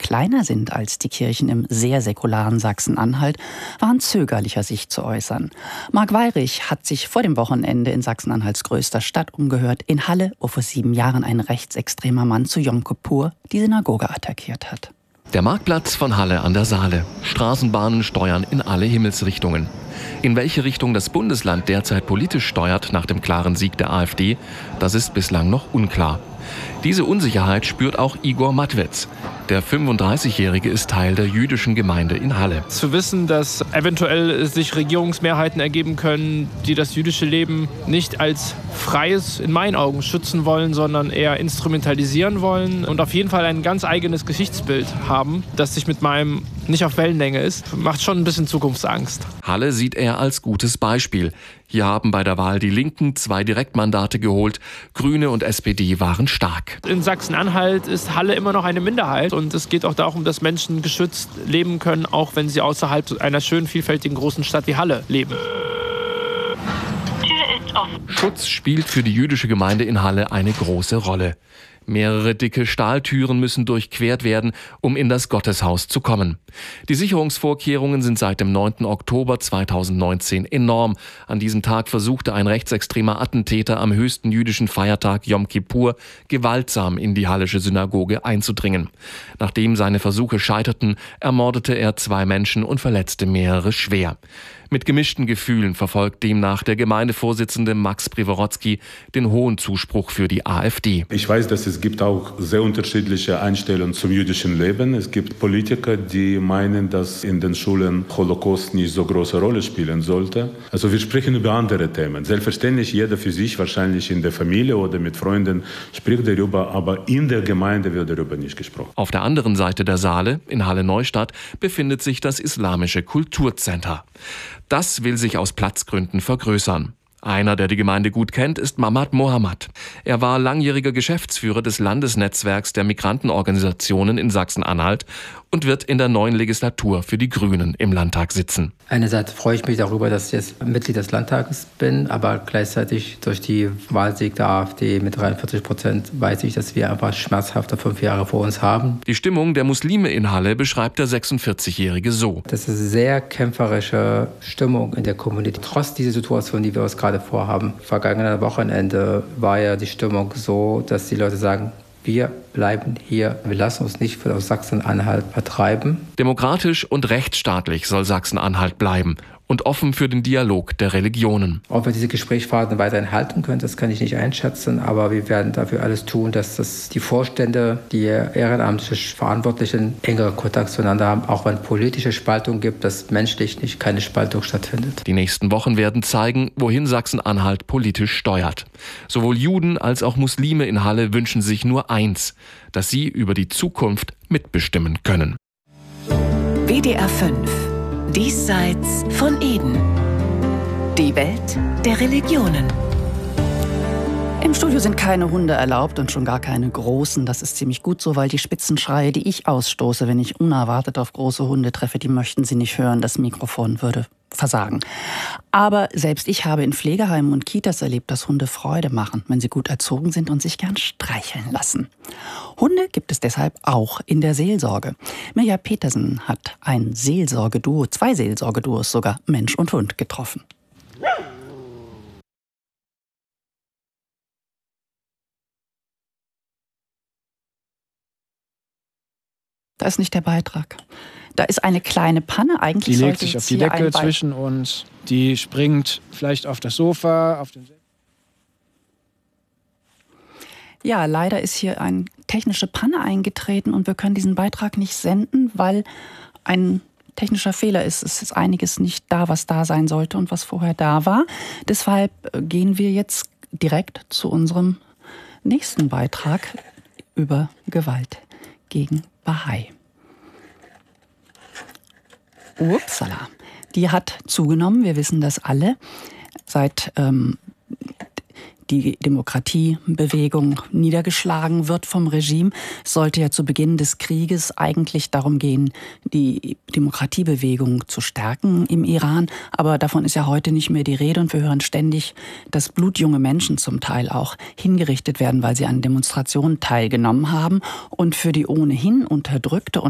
kleiner sind als die Kirchen im sehr säkularen Sachsen-Anhalt, waren zögerlicher, sich zu äußern. Marc Weyrich hat sich vor dem Wochenende in Sachsen-Anhalts größter Stadt umgehört, in Halle, wo vor 7 Jahren ein rechtsextremer Mann zu Jom Kippur die Synagoge attackiert hat. Der Marktplatz von Halle an der Saale. Straßenbahnen steuern in alle Himmelsrichtungen. In welche Richtung das Bundesland derzeit politisch steuert nach dem klaren Sieg der AfD, das ist bislang noch unklar. Diese Unsicherheit spürt auch Igor Matwetz. Der 35-Jährige ist Teil der jüdischen Gemeinde in Halle. Zu wissen, dass eventuell sich Regierungsmehrheiten ergeben können, die das jüdische Leben nicht als freies, in meinen Augen, schützen wollen, sondern eher instrumentalisieren wollen und auf jeden Fall ein ganz eigenes Geschichtsbild haben, das sich mit meinem nicht auf Wellenlänge ist, macht schon ein bisschen Zukunftsangst. Halle sieht er als gutes Beispiel. Hier haben bei der Wahl die Linken 2 Direktmandate geholt. Grüne und SPD waren stark. In Sachsen-Anhalt ist Halle immer noch eine Minderheit. Und es geht auch darum, dass Menschen geschützt leben können, auch wenn sie außerhalb einer schönen, vielfältigen großen Stadt wie Halle leben. Tür ist offen. Schutz spielt für die jüdische Gemeinde in Halle eine große Rolle. Mehrere dicke Stahltüren müssen durchquert werden, um in das Gotteshaus zu kommen. Die Sicherungsvorkehrungen sind seit dem 9. Oktober 2019 enorm. An diesem Tag versuchte ein rechtsextremer Attentäter am höchsten jüdischen Feiertag Jom Kippur gewaltsam in die hallische Synagoge einzudringen. Nachdem seine Versuche scheiterten, ermordete er 2 Menschen und verletzte mehrere schwer. Mit gemischten Gefühlen verfolgt demnach der Gemeindevorsitzende Max Priworodzki den hohen Zuspruch für die AfD. Ich weiß, dass es gibt auch sehr unterschiedliche Einstellungen zum jüdischen Leben. Es gibt Politiker, die meinen, dass in den Schulen Holocaust nicht so große Rolle spielen sollte. Also wir sprechen über andere Themen. Selbstverständlich jeder für sich, wahrscheinlich in der Familie oder mit Freunden, spricht darüber, aber in der Gemeinde wird darüber nicht gesprochen. Auf der anderen Seite der Saale, in Halle-Neustadt, befindet sich das Islamische Kulturcenter. Das will sich aus Platzgründen vergrößern. Einer, der die Gemeinde gut kennt, ist Mamad Mohamad. Er war langjähriger Geschäftsführer des Landesnetzwerks der Migrantenorganisationen in Sachsen-Anhalt und wird in der neuen Legislatur für die Grünen im Landtag sitzen. Einerseits freue ich mich darüber, dass ich jetzt Mitglied des Landtages bin, aber gleichzeitig durch die Wahlsieg der AfD mit 43% weiß ich, dass wir einfach schmerzhafte 5 Jahre vor uns haben. Die Stimmung der Muslime in Halle beschreibt der 46-Jährige so. Das ist eine sehr kämpferische Stimmung in der Community, trotz dieser Situation, die wir uns gerade vorhaben. Vergangenes Wochenende war ja die Stimmung so, dass die Leute sagen, wir bleiben hier, wir lassen uns nicht aus Sachsen-Anhalt vertreiben. Demokratisch und rechtsstaatlich soll Sachsen-Anhalt bleiben und offen für den Dialog der Religionen. Ob wir diese Gesprächsphasen weiterhin halten können, das kann ich nicht einschätzen, aber wir werden dafür alles tun, dass die Vorstände, die ehrenamtlich Verantwortlichen engeren Kontakt zueinander haben, auch wenn politische Spaltung gibt, dass menschlich nicht keine Spaltung stattfindet. Die nächsten Wochen werden zeigen, wohin Sachsen-Anhalt politisch steuert. Sowohl Juden als auch Muslime in Halle wünschen sich nur eins, dass sie über die Zukunft mitbestimmen können. WDR 5. Diesseits von Eden. Die Welt der Religionen. Im Studio sind keine Hunde erlaubt und schon gar keine großen. Das ist ziemlich gut so, weil die Spitzenschreie, die ich ausstoße, wenn ich unerwartet auf große Hunde treffe, die möchten Sie nicht hören. Das Mikrofon würde versagen. Aber selbst ich habe in Pflegeheimen und Kitas erlebt, dass Hunde Freude machen, wenn sie gut erzogen sind und sich gern streicheln lassen. Hunde gibt es deshalb auch in der Seelsorge. Mirja Petersen hat ein Seelsorgeduo, 2 Seelsorgeduos sogar, Mensch und Hund, getroffen. Da ist nicht der Beitrag. Da ist eine kleine Panne. Eigentlich die legt sich auf die Decke zwischen uns. Die springt vielleicht auf das Sofa. Ja, leider ist hier eine technische Panne eingetreten und wir können diesen Beitrag nicht senden, weil ein technischer Fehler ist. Es ist einiges nicht da, was da sein sollte und was vorher da war. Deshalb gehen wir jetzt direkt zu unserem nächsten Beitrag über Gewalt gegen Bahai. Upsala. Die hat zugenommen, wir wissen das alle, seit die Demokratiebewegung niedergeschlagen wird vom Regime. Es sollte ja zu Beginn des Krieges eigentlich darum gehen, die Demokratiebewegung zu stärken im Iran. Aber davon ist ja heute nicht mehr die Rede und wir hören ständig, dass blutjunge Menschen zum Teil auch hingerichtet werden, weil sie an Demonstrationen teilgenommen haben. Und für die ohnehin unterdrückte und